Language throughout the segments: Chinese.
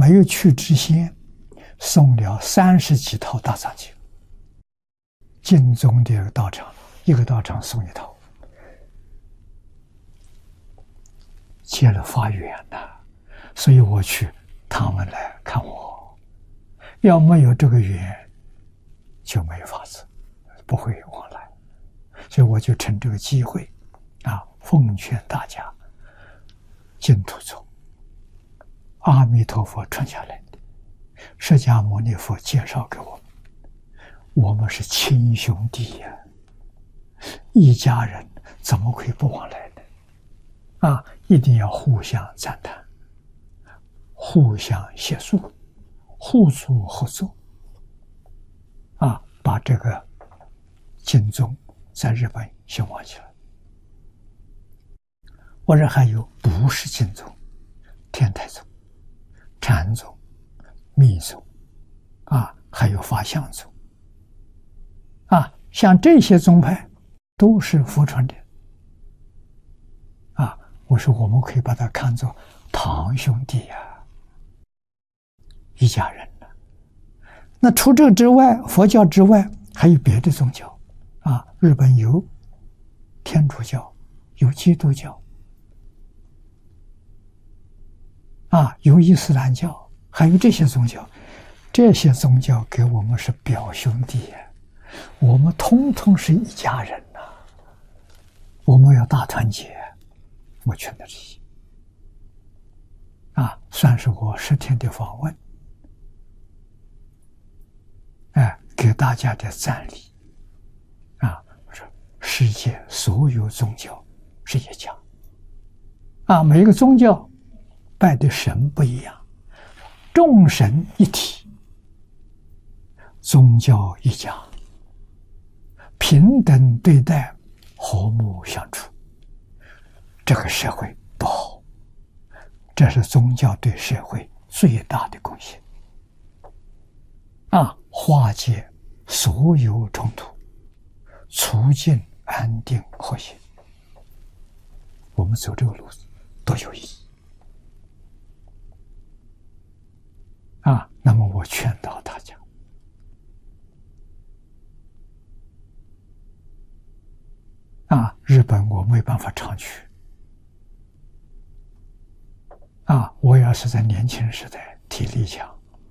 没有去之前，送了30几套大藏经。净宗的道场，一个道场送一套，结了发愿呐。所以我去，他们来看我，要没有这个缘，就没有法子，不会往来。所以我就趁这个机会，奉劝大家，净土宗阿弥陀佛传下来的，释迦牟尼佛介绍给我们，我们是亲兄弟呀，一家人怎么可以不往来呢？一定要互相赞叹，互相协助，互助合作，把这个净宗在日本兴旺起来。我这还有不是净宗，天台宗、禅宗、密宗，还有法相宗，像这些宗派都是佛传的，我说我们可以把它看作堂兄弟呀，一家人呢。那除这之外，佛教之外还有别的宗教，日本有天主教，有基督教，有伊斯兰教，还有这些宗教。这些宗教给我们是表兄弟呀，我们通通是一家人呐，我们要大团结。我劝的这些，算是我10天的访问，给大家的赞礼，我说世界所有宗教是一家，每一个宗教拜的神不一样，众神一体，宗教一家，平等对待，和睦相处。这个社会不好，这是宗教对社会最大的贡献，化解所有冲突，促进安定和谐。我们走这个路子多有意义那么我劝导大家，日本我没办法常去，我要是在年轻时代体力强，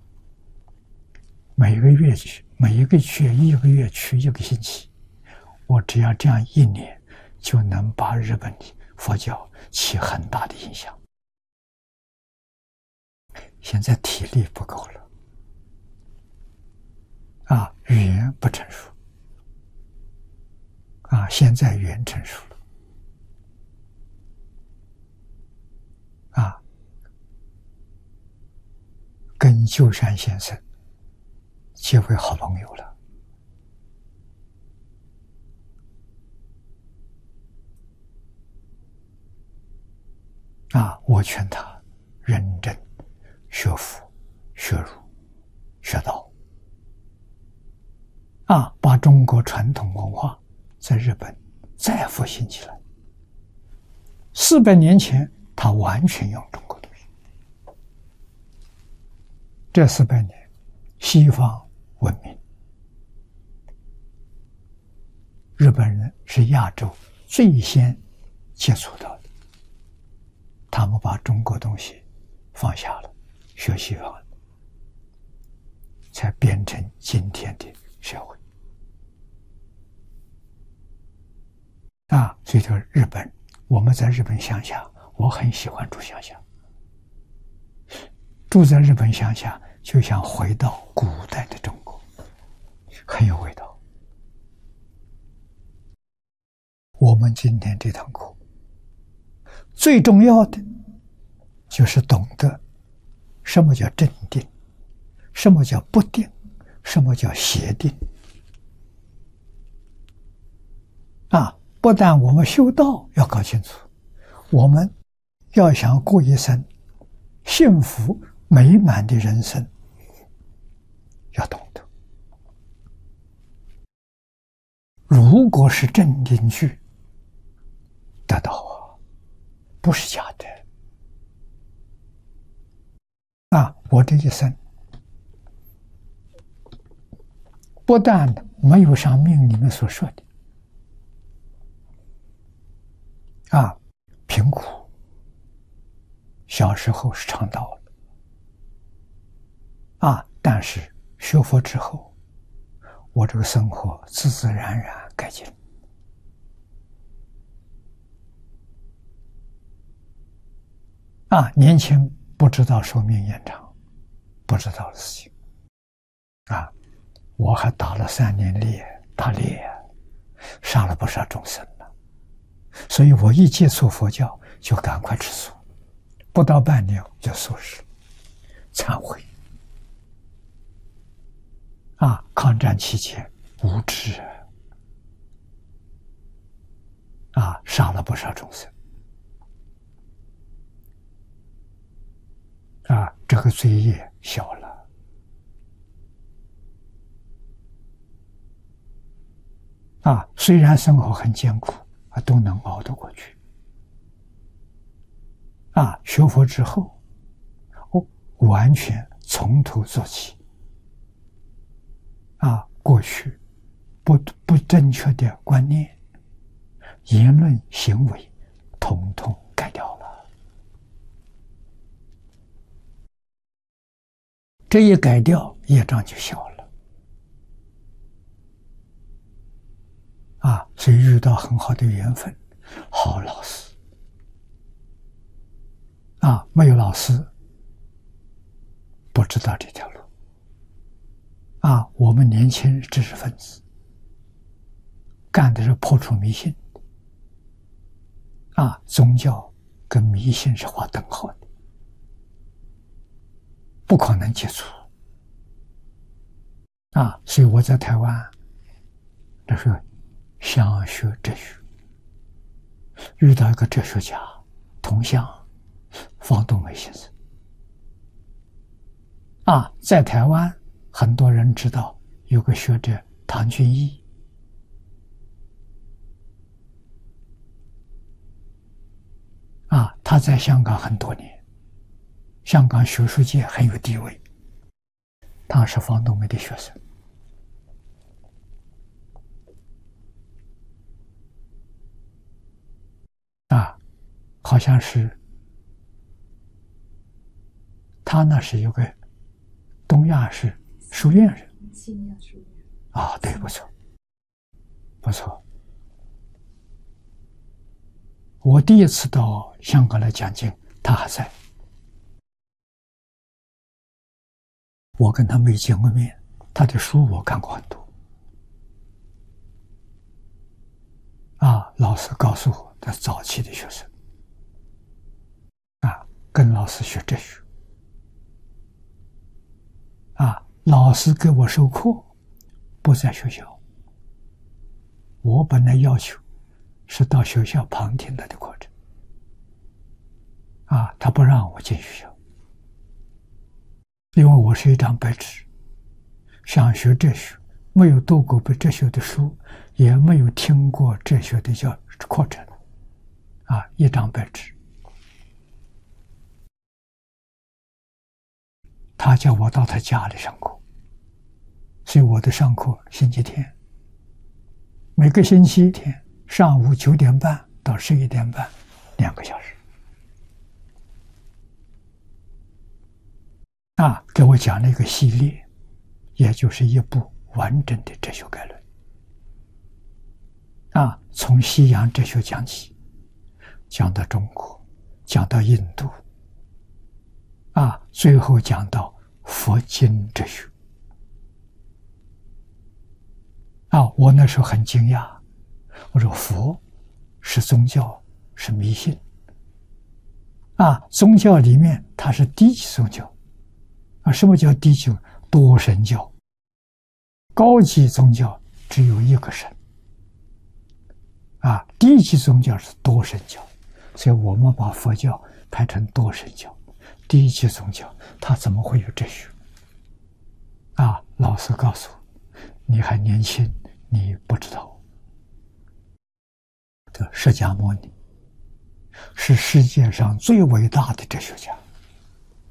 每个月去，一个月去1个星期，我只要这样1年，就能把日本的佛教起很大的影响。现在体力不够了，语言不成熟，现在语言成熟了，跟鸠山先生结为好朋友了，我劝他认真学佛、学儒、学道，把中国传统文化在日本再复兴起来。400年前，他完全用中国东西。这400年，西方文明，日本人是亚洲最先接触到的，他们把中国东西放下了，学西方的，才变成今天的社会。所以说日本，我们在日本乡下，我很喜欢住乡下。住在日本乡下，就像回到古代的中国，很有味道。我们今天这堂课，最重要的就是懂得什么叫正定，什么叫不定，什么叫邪定。不但我们修道要搞清楚，我们要想过一生幸福美满的人生，要懂得。如果是正定句得到不是假的。 我这一生不但没有上命里面所说的贫苦，小时候是尝到了但是学佛之后，我这个生活自自然然改进。年轻不知道寿命延长，不知道的事情我还打了3年猎，打猎杀了不少众生了，所以我一接触佛教就赶快吃素，不到半年就素食，忏悔抗战期间无知杀了不少众生这个罪业小了虽然生活很艰苦都能熬得过去学佛之后完全从头做起过去不正确的观念、言论、行为统统改掉了。这一改掉，业障就小了所以遇到很好的缘分，好老师没有老师不知道这条路我们年轻知识分子干的是破除迷信宗教跟迷信是划等号的，不可能接触所以我在台湾那时候想学哲学，遇到一个哲学家同乡方东梅先生在台湾很多人知道有个学者唐俊毅他在香港很多年，香港学术界很有地位，他是方东梅的学生好像是他那是有个东亚是书院人对，不错不错。我第一次到香港来讲经，他还在，我跟他没见过面，他的书我看过很多老师告诉我他早期的学生跟老师学哲学老师给我授课不在学校，我本来要求是到学校旁听他的课程他不让我进学校，因为我是一张白纸，想学哲学，没有读过哲学的书，也没有听过哲学的课程一张白纸。他叫我到他家里上课，所以我的上课星期天，每个星期天上午9点半到11点半2个小时给我讲了一个系列，也就是一部完整的哲学概论从西洋哲学讲起，讲到中国，讲到印度最后讲到佛经哲学我那时候很惊讶，我说佛是宗教，是迷信宗教里面它是低级宗教什么叫低级？多神教。高级宗教只有一个神低级宗教是多神教，所以我们把佛教排成多神教。低级宗教它怎么会有哲学老师告诉我，你还年轻，你不知道这释迦牟尼是世界上最伟大的哲学家